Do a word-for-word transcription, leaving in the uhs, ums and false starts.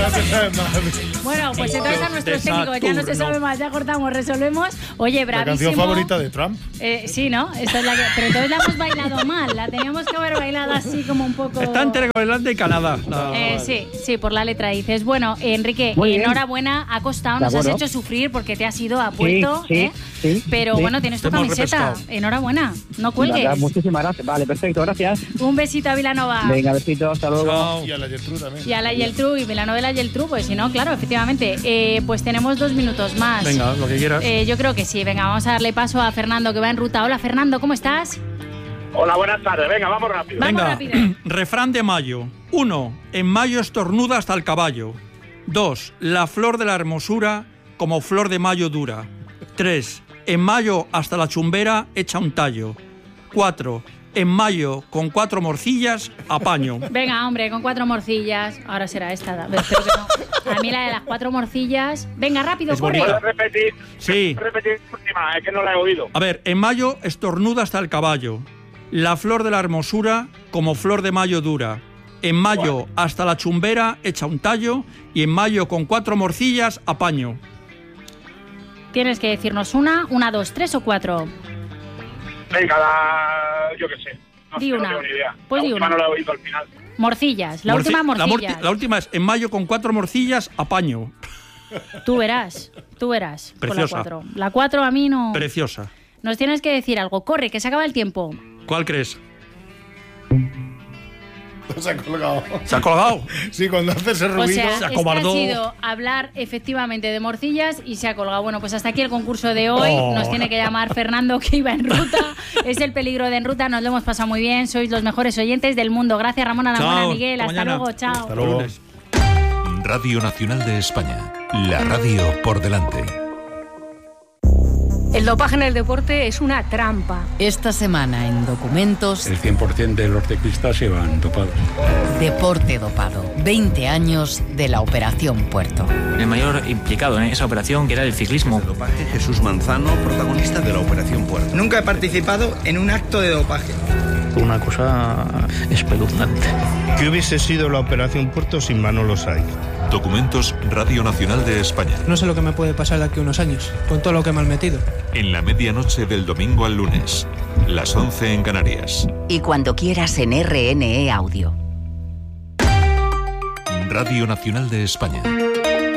Ya no se sabe más. Bueno, pues entonces a nuestros técnicos ya no se sabe más, ya cortamos, resolvemos. Oye, bravísimo. ¿La canción favorita de Trump? Eh, sí, ¿no? Esta es la que... Pero entonces la hemos bailado mal, la teníamos que haber bailado así como un poco... Está entre Groenlandia y Canadá. La... Eh, sí, sí, por la letra dices. Bueno, Enrique, enhorabuena, ha costado, nos has hecho sufrir porque te has ido a puerto, sí, ¿eh? Sí, sí, Pero sí. bueno, tienes tu Te hemos camiseta. repescado. Enhorabuena, no cuelgues. Nada, muchísimas gracias. Vale, perfecto, gracias. Un besito a Vilanova. Venga, besitos, hasta luego. Chao. Y a la Gertrude también. Y a la Geltrú, y Vilanova y la Geltrú, pues si no, claro, efectivamente. Eh, pues tenemos dos minutos más. Venga, lo que quieras. Eh, yo creo que sí. Venga, vamos a darle paso a Fernando, que va en ruta. Hola, Fernando, ¿cómo estás? Hola, buenas tardes. Venga, vamos rápido. Vamos Venga, rápido. refrán de mayo. Uno, en mayo estornuda hasta el caballo. Dos, la flor de la hermosura como flor de mayo dura. Tres, en mayo hasta la chumbera echa un tallo. Cuatro, en mayo con cuatro morcillas apaño. Venga, hombre, con cuatro morcillas. Ahora será esta. Espero que no. A mí la de las cuatro morcillas. Venga, rápido, Es corre. bonita. ¿Puedes repetir? Sí. Repetir la última, es que no la he oído. A ver, en mayo estornuda hasta el caballo. La flor de la hermosura como flor de mayo dura. En mayo hasta la chumbera echa un tallo. Y en mayo con cuatro morcillas apaño. Tienes que decirnos una, una, dos, tres o cuatro. Venga, la... yo qué sé. No Di sé, una. no tengo ni idea. Pues la di última una. no la he oído al final. Morcillas. La Morci- última, la morcillas. morci- la última es en mayo con cuatro morcillas apaño. Tú verás, tú verás. Con la Preciosa. cuatro. La cuatro a mí no... Preciosa. Nos tienes que decir algo. Corre, que se acaba el tiempo. ¿Cuál crees? Se ha colgado. ¿Se ha colgado? Sí, cuando hace ese O ruido. sea, se es que ha acobardó. sido hablar efectivamente de morcillas y se ha colgado. Bueno, pues hasta aquí el concurso de hoy. Oh. Nos tiene que llamar Fernando, que iba en ruta. Es el peligro de En Ruta. Nos lo hemos pasado muy bien. Sois los mejores oyentes del mundo. Gracias, Ramón Alamona, Chao, Miguel. hasta Hasta mañana. luego. Chao. Hasta luego. Lunes. Radio Nacional de España. La radio por delante. El dopaje en el deporte es una trampa. Esta semana en Documentos, El cien por ciento de los ciclistas se van dopados. Deporte Dopado. veinte años de la Operación Puerto. El mayor implicado en esa operación, que era el ciclismo. Dopaje, Jesús Manzano, protagonista de la Operación Puerto. Nunca he participado en un acto de dopaje. Una cosa espeluznante. ¿Qué hubiese sido la Operación Puerto sin Manolo Saiz? Documentos Radio Nacional de España. No sé lo que me puede pasar de aquí a unos años, con todo lo que me han metido. En la medianoche del domingo al lunes, las once en Canarias. Y cuando quieras en R N E Audio. Radio Nacional de España.